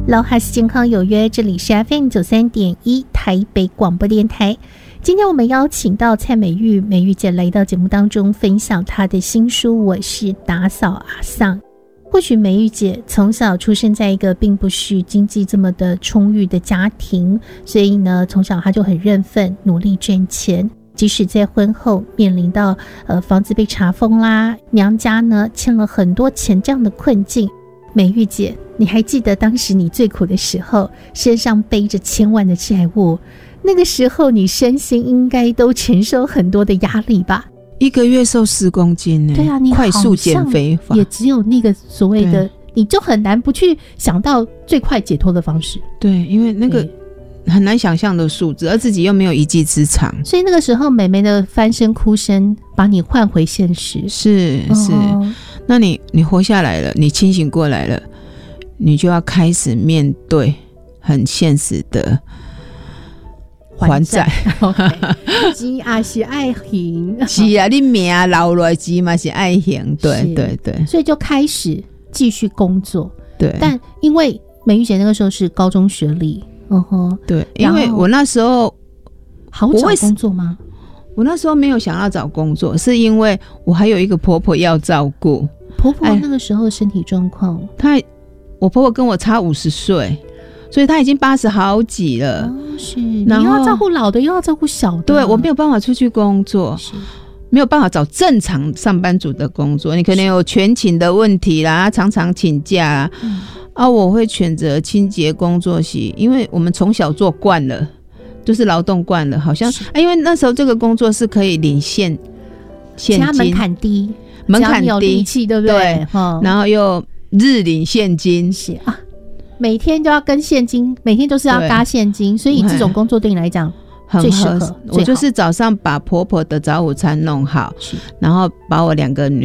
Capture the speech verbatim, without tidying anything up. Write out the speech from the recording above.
老哈斯健康有约，这里是 F M 九三点一台北广播电台。今天我们邀请到蔡美玉美玉姐来到节目当中，分享她的新书《我是打扫阿桑》。或许美玉姐从小出生在一个并不是经济这么的充裕的家庭，所以呢，从小她就很认份，努力挣钱。即使在婚后面临到呃房子被查封啦，娘家呢欠了很多钱这样的困境，美玉姐，你还记得当时你最苦的时候，身上背着千万的债务，那个时候你身心应该都承受很多的压力吧？ 一个月瘦四公斤呢？ 对啊，你快速减肥法也只有那个所谓的，你就很难不去想到最快解脱的方式。 对，因为那个很难想象的数字，而自己又没有一技之长， 所以那个时候美眉的翻身哭声把你换回现实。 是是、哦、那你你活下来了，你清醒过来了，你就要开始面对很现实的还债。 钱也是爱还， 是啊，你命留下钱嘛是爱还，对对对， 所以就开始继续工作。 对， 但因为美玉姐那个时候是高中学历，嗯哼， 对，因为我那时候好找工作吗？ 我那时候没有想要找工作，是因为我还有一个婆婆要照顾。 婆婆那个时候身体状况， 她我婆婆跟我差五十岁，所以她已经八十好几了。 哦，是，你又要照顾老的，又要照顾小的。 对，我没有办法出去工作，没有办法找正常上班族的工作。你可能有全勤的问题啦，常常请假啦。嗯啊，我会选择清洁工作系，因为我们从小做惯了，就是劳动惯了，好像、啊、因为那时候这个工作是可以领现现金， 门槛低， 门槛低， 有力气，对不对？ 对，然后又日领现金， 是啊，每天都要跟现金，每天都是要嘎现金，所以这种工作对你来讲最适合。 我就是早上把婆婆的早午餐弄好，然后把我两个女